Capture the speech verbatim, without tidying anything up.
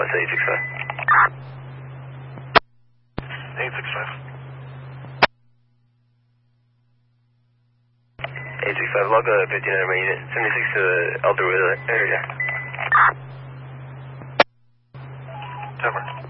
West eight six five. eight six five. eight six five, log a fifteen number unit, seventy-six to the Elderwood area. Timber.